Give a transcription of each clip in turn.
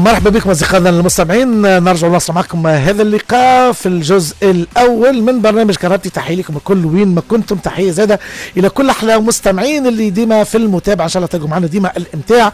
مرحبا بكم أصدقائنا المستمعين، نرجع نواصل معكم هذا اللقاء في الجزء الأول من برنامج كهربتي. تحية لكم الكل وين ما كنتم، تحية زادة إلى كل أحلى مستمعين اللي ديما في المتابعة، إن شاء الله تلقوا معنا ديما الإمتاع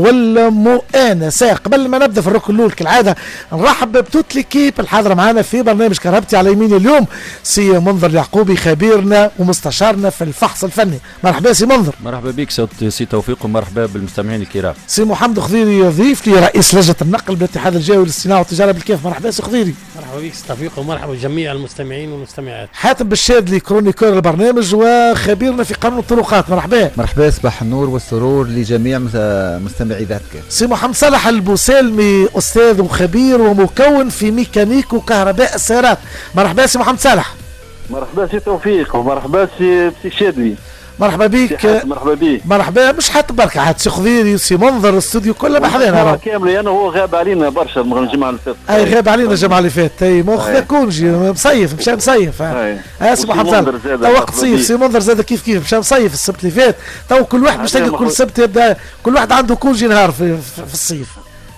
والمؤانسة. قبل ما نبدأ في الركن الأول كالعادة نرحب بتوت ليكيب الحاضرة معنا في برنامج كهربتي. على يميني اليوم سي منظر اليعقوبي، خبيرنا ومستشارنا في الفحص الفني. مرحبا سي منظر. مرحبا بك سي توفيق، ومرحبا بالمستمعين الكرام. سي محمد خضيري يضيف لي رئيس لجنة النقل بالاتحاد الجوي للصناعة والتجارة بالكيف. مرحبا سي خضيري. مرحبا بك سي توفيق، ومرحبا بجميع المستمعين والمستمعات. حاتم بالشادلي كرونيكور البرنامج وخبيرنا في قانون الطرقات. مرحبا. مرحبا، صباح النور والسرور لجميع مستمعي ذاتك. سي محمد صالح البوسالمي، أستاذ وخبير ومكون في ميكانيك وكهرباء السيارات. مرحبا سي محمد صالح. مرحبا سي توفيق، ومرحبا سي شادلي. مرحبا بيك. مرحبا بيك. مرحبا، مش حتى بركة، عاد سي خضيري وسي منظر الاستوديو كله بحذانا كامل. انا هو غاب علينا برشا الجمعه اللي فاتت. اي غاب علينا الجمعه اللي فاتت. اي مو خذا كونجي مصيف، مشى مصيف. سي محمد صالح تو وقت صيف. سي منظر زاد كيف مشى مصيف السبت اللي فات. تو كل واحد مش تلقى كل سبت يبدا كل واحد عنده كونجي نهار في الصيف.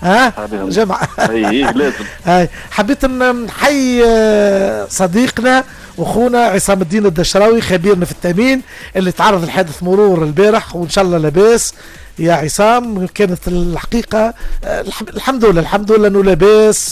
جمعه. اي لازم. حبيت نحيي صديقنا واخونا عصام الدين الدشراوي، خبيرنا في التامين، اللي تعرض لحادث مرور البارح وان شاء الله لاباس يا عصام. كانت الحقيقه الحمد لله انه لاباس.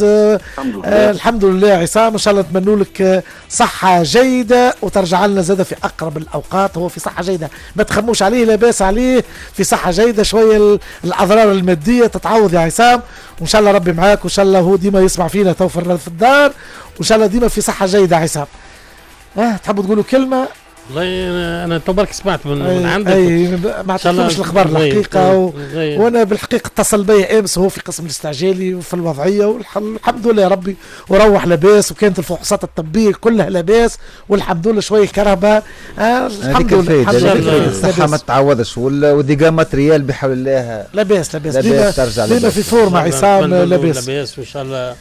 الحمد لله يا عصام، ان شاء الله نتمنوا لك صحه جيده وترجع لنا زاده في اقرب الاوقات. هو في صحه جيده، ما تخموش عليه، لاباس عليه في صحه جيده. شويه الاضرار الماديه تتعوض يا عصام، وان شاء الله ربي معاك، وان شاء الله هو ديما يسمع فينا توفر في الدار، وان شاء الله ديما في صحه جيده. عصام تحبوا تقولوا كلمه؟ والله انا توبرك سمعت من عندك. ما تعرفوش الاخبار الحقيقه وانا بالحقيقه اتصل بي امس، هو في قسم الاستعجالي وفي الوضعيه، والحمد لله يا ربي وروح لاباس، وكانت الفحوصات الطبيه كلها لاباس، والحمد لله شويه كهرباء. الحمد لله الصحه ما تعوضش، والدقه ماتريال بحول الله لاباس ترجع ديما في فورمه عصام. لاباس وان شاء الله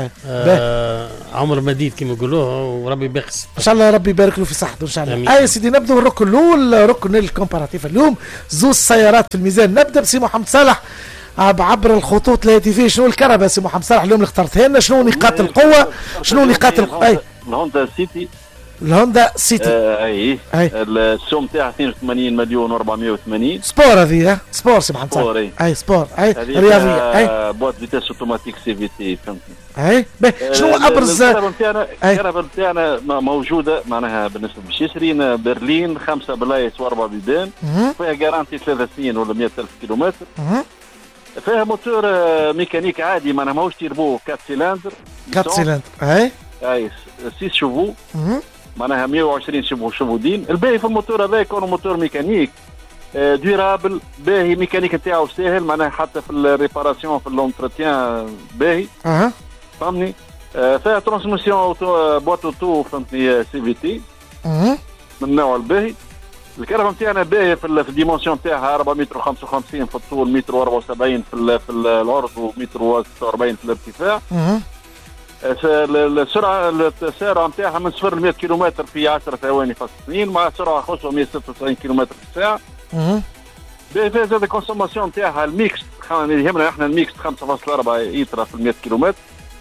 عمر مديد كما يقولوها، وربي بيقس ان شاء الله، ربي يبارك له في صحته ان شاء الله. يا سيدي نبدا بالركن الاول، ركن الكومباراتيف. اليوم زوز سيارات في الميزان. نبدا بسي محمد صالح عبر الخطوط الهاتفيه. شنو الكهرباء سي محمد صالح اليوم اللي اخترتها لنا؟ شنو نقاط القوه؟ شنو نقاط الهوندا سيتي. الهوندا سيتي السوم تاعها 82 مليون و480. سبور هذه، سبور سي محمد صالح. سبور رياضيه. بوات فيتاس اوتوماتيك سي في تي، فهمتني. شنو ابرز الكهرباء نتاعنا موجوده معناها بالنسبه للشيشرين برلين 5 بلايص و4 بيبان، فيها جارانتي 3 سنين ولا 100,000 كيلومتر. فيها موتور ميكانيك عادي، معناها ماهوش تيربو 4 سيلندر. 4 سيلندر 6 شوفو، معناها 120 شوفو دين. الباهي في الموتور هذا يكون موتور ميكانيك ديرابل باهي، ميكانيك نتاعو ساهل، معناها حتى في الريباراسيون في لونتروتيان باهي. فهمني. فيها ترانسميسيون بوات اوتو، فهمتني، سي في تي من النوع الباهي. الكهرباء نتاعنا باهي في الديمونسيون تاعها 4 متر و55 في الطول، متر و74 في العرض، ومتر و46 في الارتفاع. السرعه نتاعها من 0 ل 100 كيلومتر في 10 ثواني فاصل 2، مع سرعه قصوى 196 كيلومتر في الساعه. فيها زاد الكونسوماسيون نتاعها الميكس، يهمنا احنا الميكس 5.4 لتر في 100 كيلومتر.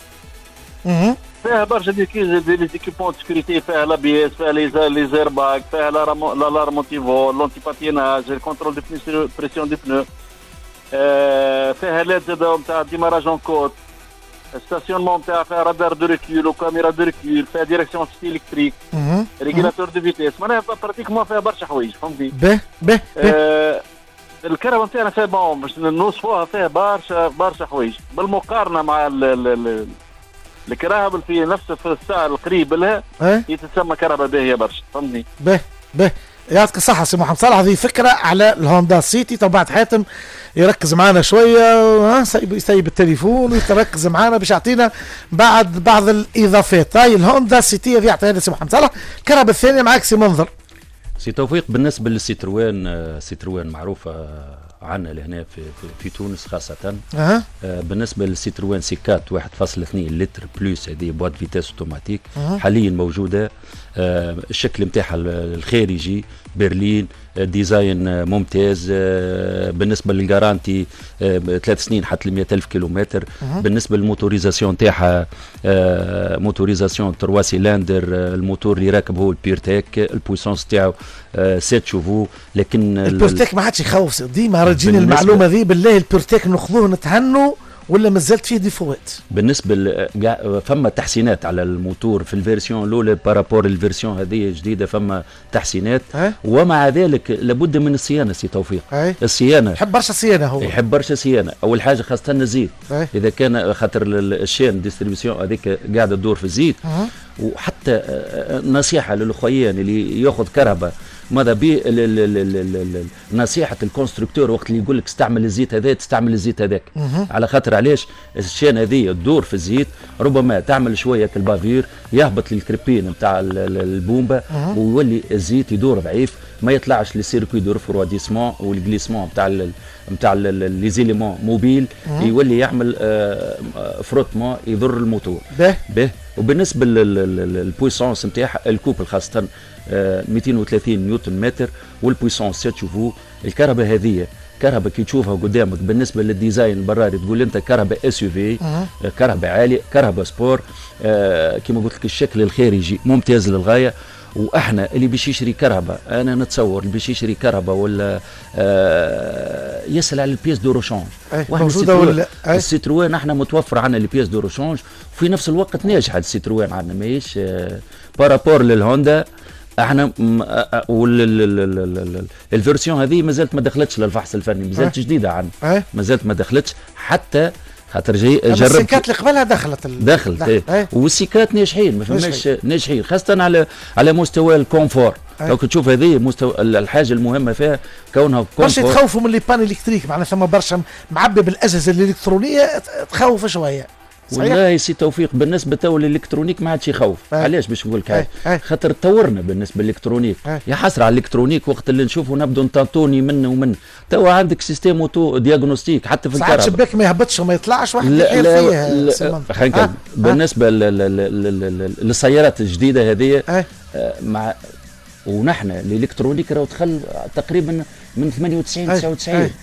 فيها برشا ديكيبون سكيورتي، فيها لابيس، فيها لي زيرباك، فيها لالارم مونتيفول، لونتيباتيناج، الكونترول دو بريسيون دي بنو. فيها ليد زاد نتاع ديماراج اون كوت. ستاسيونمون نتاعها فيها رادار دو ريكول وكاميرا دو ريكول، فيها ديريكسيون الكتريك، ريغولاتور دو فيتيس، معناها براتيكمون فيها برشا حوايج، فهمتني. الكهرباء نتاعنا فيها بون باش نوصفوها، فيها برشا حوايج بالمقارنه مع الكهرباء في نفس في السعر القريب لها، تتسمى كهرباء باهيه برشا، فهمتني. يعطيك الصحة سي محمد صالح. هذه فكرة على الهوندا سيتي. طبعا بعد حاتم يركز معنا شوية، يسيب التليفون ويتركز معنا باش يعطينا بعض الإضافات. الهوندا سيتي هذه يعطيها سي محمد صالح. الكهرباء الثانية معك سي منظر. سي توفيق، بالنسبة للسيتروان معروفة عنا لهنا في تونس خاصة. بالنسبة للسيتروان سيكات 1.2 لتر بلوس، هذه بوات فيتاس اوتوماتيك حاليا موجودة. الشكل نتاعها الخارجي برلين ديزاين ممتاز. بالنسبه للجارانتي 3 سنين حتى ل 100,000 كيلومتر. بالنسبه للموتوريزاسيون تاعها موتوريزاسيون 3 سيلندر. الموتور اللي راكب هو البيرتيك، البويسونس تاعو 7 شوفو. لكن البيرتيك ما عادش يخوف ديما راجين المعلومه ذي بالله. البيرتيك ناخذوه نتهنوا ولا مازالت فيه ديفوات؟ بالنسبه فما تحسينات على الموتور في الفيرسيون الاولى بارابور الفيرسيون هذه الجديده، فما تحسينات. ومع ذلك لابد من الصيانه سي توفيق. الصيانه يحب برشا صيانه، هو يحب برشا صيانه. اول حاجه خاصه الزيت. اذا كان خاطر الشين ديستريبيسيون هذيك قاعده تدور في الزيت. وحتى نصيحه للاخويان اللي ياخذ كهرباء، ماذا بي نصيحه الكونستركتور وقت اللي يقول لك استعمل الزيت هذا تستعمل الزيت هذاك. على خاطر علاش الشين هذه تدور في الزيت، ربما تعمل شويه كالبافير، يهبط للكريبين نتاع البومبه ويولي الزيت يدور ضعيف، ما يطلعش للسيركوي دو ريفرواديسمون والجليسمون نتاع لي زيليمون موبيل، يولي يعمل فروتمون يضر الموتور. به وبالنسبه للبويسونس نتاعها الكوبل خاصه 230 نيوتن متر والبويسونس 7 شوفو. الكهرباء هذه كهرباء كي تشوفها قدامك بالنسبه للديزاين البراري تقول انت كهرباء اس يو في، كهرباء عاليه، كهرباء سبور. كما قلت لك الشكل الخارجي ممتاز للغايه. واحنا اللي باش يشري كهرباء، انا نتصور اللي باش يشري كهرباء ولا يسال على البيس دو روشونج. موجوده ولا السيتروان احنا متوفر عندنا البيس دو روشونج، وفي نفس الوقت ناجحه السيتروان عندنا ماهيش بارابور للهوندا. احنا الفيرسيون هذه مازالت ما دخلتش للفحص الفني، مازالت جديده عندنا، مازالت ما دخلتش حتى خاطر جربت. السيكات اللي قبلها دخلت والسيكات ناجحين، ما فماش ناجحين خاصه على مستوى الكونفور. لو تشوف هذه مستوى الحاجه المهمه فيها كونها برشا تخوفوا من لي بان الكتريك، معناها ثم برشا معبي بالاجهزه الالكترونيه تخوف شويه. والله سي توفيق بالنسبه تو للالكترونيك ما عادش يخوف. علاش باش نقول لك خاطر تطورنا بالنسبه للالكترونيك. يا حسره على الالكترونيك وقت اللي نشوفوا نبدو نطوني منه تو عندك سيستيم اوتو دياغنوستيك حتى في الكهرباء. ساعات شباك ما يهبطش وما يطلعش واحد يحير فيها. خلينا نكمل. بالنسبه للسيارات الجديده هذه مع ونحن الالكترونيك راهو دخل تقريبا من 98 99